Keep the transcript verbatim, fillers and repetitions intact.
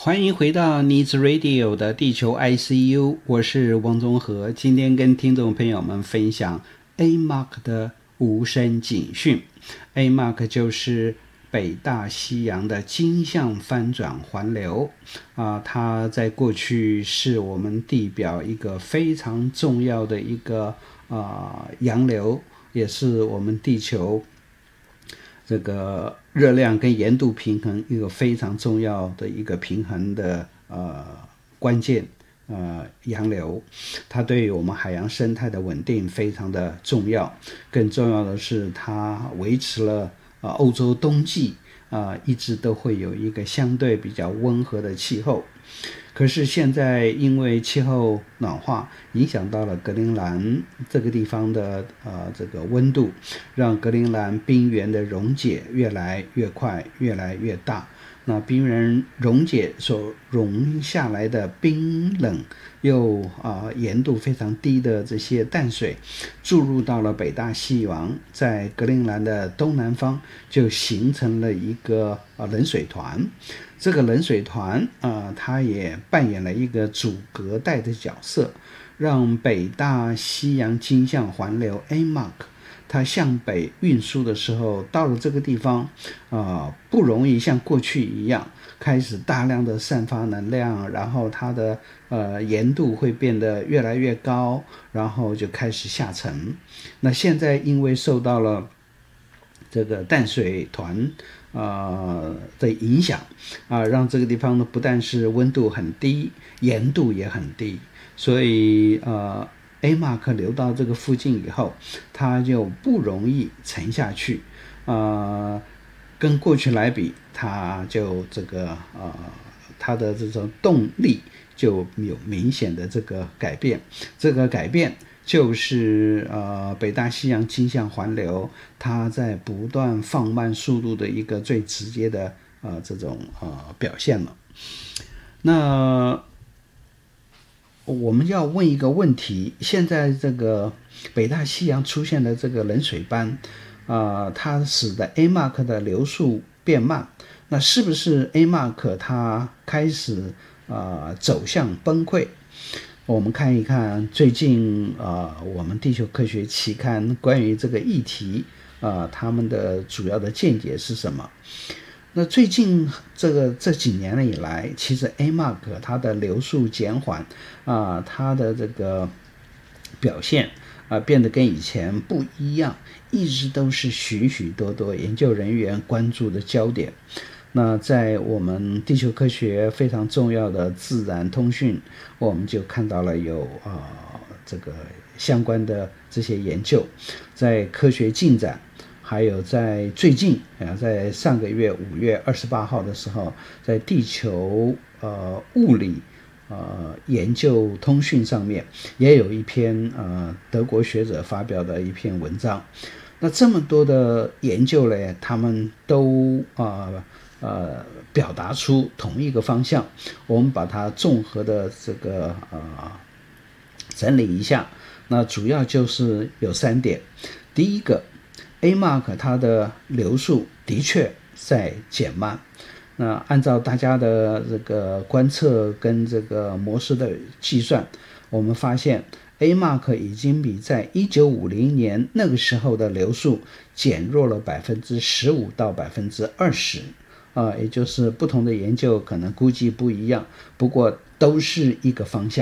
欢迎回到 Needs Radio 的地球 I C U， 我是汪宗和。今天跟听众朋友们分享 A M A C 的无声警讯。 A M A C 就是北大西洋的经向翻转环流、啊、它在过去是我们地表一个非常重要的一个、呃、洋流，也是我们地球这个热量跟盐度平衡一个非常重要的一个平衡的呃关键呃洋流，它对于我们海洋生态的稳定非常的重要。更重要的是，它维持了呃欧洲冬季啊、呃、一直都会有一个相对比较温和的气候。可是现在因为气候暖化影响到了格陵兰这个地方的呃这个温度，让格陵兰冰原的溶解越来越快，越来越大。那冰原溶解所溶下来的冰冷又啊、呃、盐度非常低的这些淡水注入到了北大西洋，在格陵兰的东南方就形成了一个、呃、冷水团。这个冷水团呃，它也扮演了一个阻隔带的角色，让北大西洋经向环流 A M A C 它向北运输的时候，到了这个地方呃，不容易像过去一样开始大量的散发能量，然后它的呃盐度会变得越来越高，然后就开始下沉。那现在因为受到了这个淡水团呃的影响啊、呃，让这个地方呢不但是温度很低，盐度也很低，所以呃 A M A C 流到这个附近以后，它就不容易沉下去，呃，跟过去来比，它就这个呃它的这种动力就有明显的这个改变。这个改变就是呃北大西洋经向环流它在不断放慢速度的一个最直接的呃这种呃表现了。那我们要问一个问题，现在这个北大西洋出现的这个冷水斑啊、呃，它使得 A M A C 的流速变慢，那是不是 A M A C 它开始呃走向崩溃？我们看一看最近呃我们地球科学期刊关于这个议题呃他们的主要的见解是什么。那最近这个这几年以来，其实 A M A C 它的流速减缓啊、呃，它的这个表现啊、呃、变得跟以前不一样，一直都是许许多多研究人员关注的焦点。那在我们地球科学非常重要的自然通讯，我们就看到了有呃这个相关的这些研究，在科学进展，还有在最近啊，在上个月五月二十八号的时候，在地球呃物理呃研究通讯上面也有一篇呃德国学者发表的一篇文章。那这么多的研究呢，他们都呃呃表达出同一个方向，我们把它综合的这个呃整理一下。那主要就是有三点。第一个， A M A C 它的流速的确在减慢。那按照大家的这个观测跟这个模式的计算，我们发现 A M A C 已经比在一九五零年那个时候的流速减弱了 百分之十五 到 百分之二十， 啊，也就是不同的研究可能估计不一样，不过都是一个方向。